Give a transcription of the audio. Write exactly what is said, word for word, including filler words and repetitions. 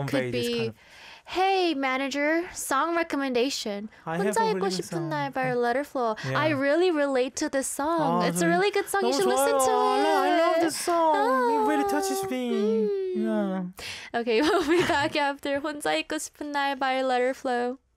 convey could this be, kind of. hey manager, song recommendation. I have 혼자 a 있고 really good 싶은 song. 날 by Letterflow. Yeah. I really relate to this song. 아, It's a 저- really good song. You 너무 should listen to 좋아요. it. I love this song. It really touches Oh, me. mm. Yeah. Okay, we'll be back after 혼자 있고 싶은 날 by Letterflow.